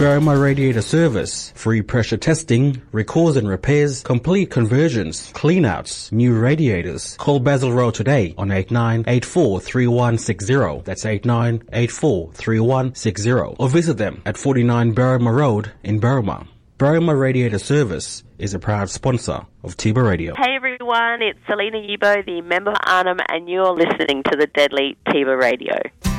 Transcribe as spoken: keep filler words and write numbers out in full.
Berrima Radiator Service. Free pressure testing, recalls and repairs, complete conversions, cleanouts, new radiators. Call Basil Road today on eight nine eight four three one six zero. That's eight nine eight four three one six zero. Or visit them at forty-nine Berrima Road in Berrima. Berrima Radiator Service is a proud sponsor of Tiba Radio. Hey everyone, it's Selena Yibo, the member of Arnhem, and you're listening to the Deadly Tiba Radio.